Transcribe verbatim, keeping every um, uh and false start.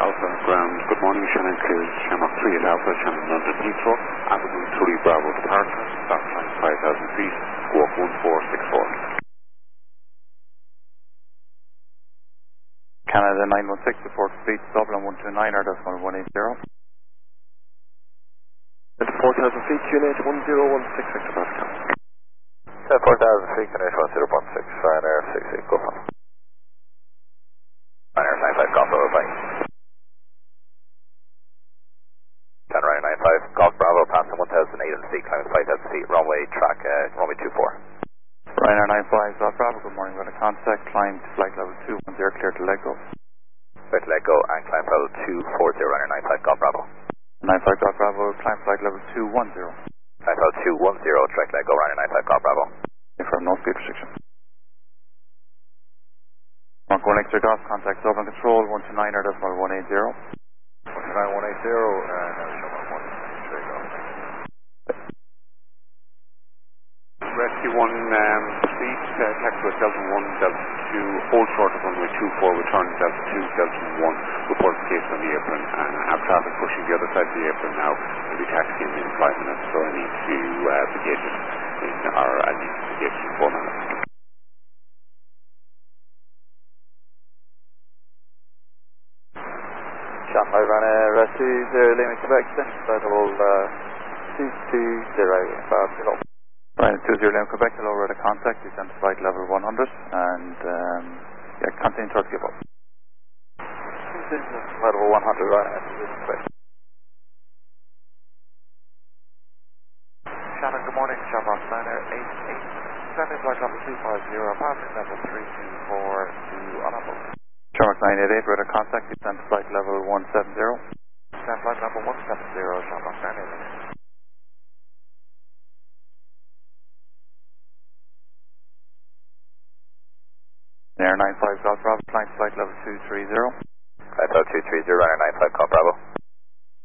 Alpha ground. Good morning, Shannon clear. Shamrock three at Alpha, Shannon London Heathrow. Avenue three Bravo departure. Stop line five thousand feet. Walk one four six four. Canada nine one six, report speed Dublin one two nine, R decimal one eight zero. At four thousand feet, unit one zero one six six about Canada. At four thousand feet, unit one zero one six, Ryanair six eight, go on. Ryanair nine five, Golf Bravo, bye. ten Ryanair nine five, Golf Bravo, passing one thousand eight hundred feet, climbing five thousand feet, runway track, uh, runway two four. Ryanair nine five, Golf Bravo, good morning, got a contact, climb to flight level two one zero, clear to let go. Clear to let go and climb level two four zero, Ryanair nine five, Golf Bravo. nine five, Golf Bravo, climb flight level two one zero. Climb level two one zero, direct let go, Ryanair nine five, Golf Bravo. Confirm no speed restriction. Mark one extra golf, contact Dublin control, one two nine, R decimal one eight zero. one two nine one eight zero, and now show one three go. Rescue one, um, proceed, uh, taxi with Delta one, Delta two, hold short of runway two four, return Delta two, Delta one, report the case on the apron, and have traffic pushing the other side of the apron now. We'll be taxiing in five minutes, so I need to uh, begin it in, or I need to begin it in four minutes. Shot five Ryanair, Rescue zero, Lima Quebec, flight level uh, two two zero, five zero. Ryanair two zero, Lima Quebec, hello, we're at a contact, descend to flight level one hundred, and um, yeah, continue towards Gibbo. Flight level one hundred, Ryanair two zero, Quebec. Shannon, good morning, Shamrock Ryanair eight eight, descending flight level two five zero, passing level three two four to Annapolis. Shamrock nine eight eight, we're at a contact, descend to flight level one seven zero. Descend flight level one seven zero, Shamrock nine eight eight. Air nine five, Golf Bravo, flying flight level two three zero. Flight level two three zero, Ryanair nine five, Golf Bravo.